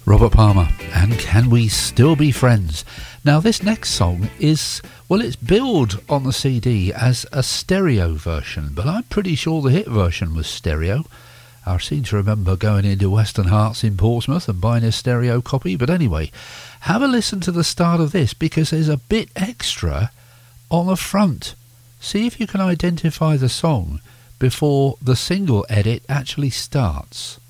Robert Palmer and Can We Still Be Friends? Now this next song is, well, it's billed on the CD as a stereo version, but I'm pretty sure the hit version was stereo. I seem to remember going into Western Hearts in Portsmouth and buying a stereo copy, but anyway, have a listen to the start of this because there's a bit extra on the front. See if you can identify the song before the single edit actually starts.